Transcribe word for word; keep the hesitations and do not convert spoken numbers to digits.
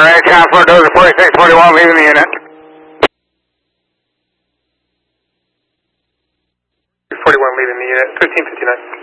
right, transfer dozer forty-six forty-one, leaving the unit. forty-one leaving the unit, fifteen fifty-nine.